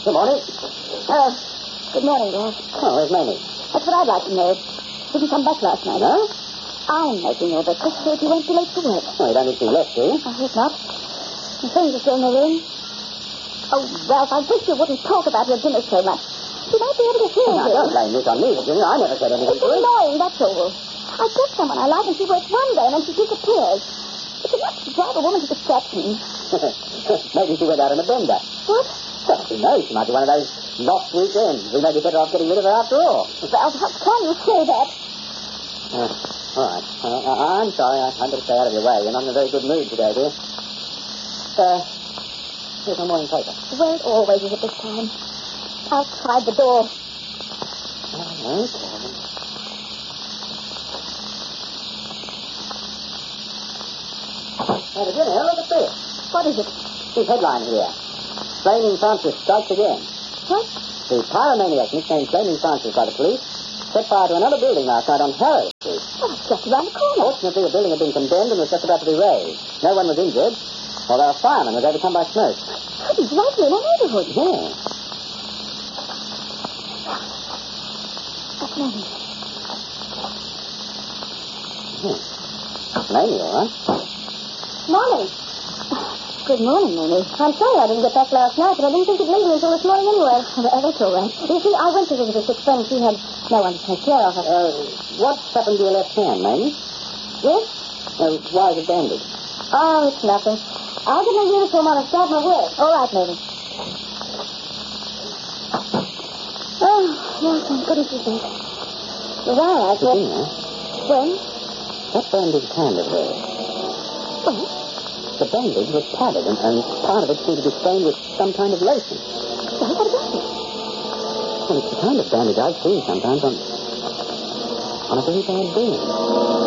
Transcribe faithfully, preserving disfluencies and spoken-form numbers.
Good morning. Oh, good morning, Ralph. Oh, where's Mamie? That's what I'd like to know. Didn't come back last night. No? I'm making your breakfast so you won't be late for work. Oh, you don't need to be left, do you? I hope not. The things are still in the room. Oh, Ralph, I wish you wouldn't talk about your dinner so much. She might be able to hear Now, you. don't blame this on me, Virginia. I never said anything It's to her. annoying, that's all. I get someone I like and she works one day and then she disappears. It's enough to drive a woman to distraction. Maybe she went out on a bender. What? Well, who knows? She might be one of those lost weekends. We may be better off getting rid of her after all. Ralph, how can you say that? Uh, all right. Uh, uh, I'm sorry. I, I'm going to stay out of your way. You're not in a very good mood today, dear. Uh, here's my morning paper. Well, it always is at this time. Outside the door. Oh, okay. Hey, Virginia, look at this. What is it? This headline here. Flaming Francis strikes again. What? The pyromaniac nicknamed Flaming Francis by the police set fire to another building last night on Harrow Street. Oh, it's just around the corner. Fortunately, the building had been condemned and was just about to be razed. No one was injured, although a fireman was overcome by smoke. Pretty likely in our neighborhood. Yeah. That's Mamie. Hmm. Mamie, all right. Morning. Good morning, Mamie. I'm sorry I didn't get back last night, but I didn't think you'd leave me until this morning anyway. Well, that's all right. You see, I went to visit a sick friend. She had no one to take care of her. Uh, what's happened to your left hand, Mamie? Yes? Uh, why is it bandaged? Oh, it's nothing. I'll get my uniform on and start my work. All right, Mamie. Oh, well, thank goodness you're back. It was all right, but... Virginia, When? that bandaged hand of hers. Well, The bandage was padded, and, and part of it seemed to be stained with some kind of lotion. well, what about it? Well, it's the kind of bandage I've seen sometimes on, on a very bad day.